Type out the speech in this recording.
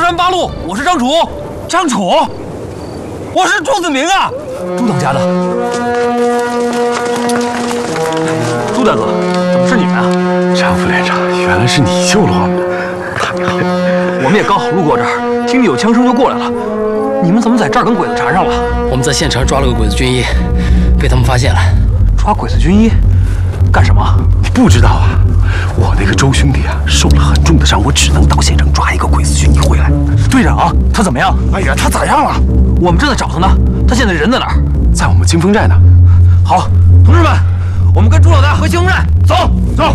山八路，我是张楚。 张楚，我是朱子明啊， 朱当家的。朱大哥，怎么是你们啊？ 张副连长，原来是你救了我们，太好了。 我们也刚好路过这儿，听见有枪声就过来了。你们怎么在这儿跟鬼子缠上了？ 我们在县城抓了个鬼子军医，被他们发现了。 抓鬼子军医？干什么？ 你不知道啊？我那个周兄弟啊，受了很重的伤，我只能到县城抓一个鬼子军医回来。 队长，他怎么样？ 哎呀，他咋样了？ 我们正在找他呢。他现在人在哪儿？ 在我们金峰寨呢。 好，同志们，我们跟朱老大回金峰寨，走走。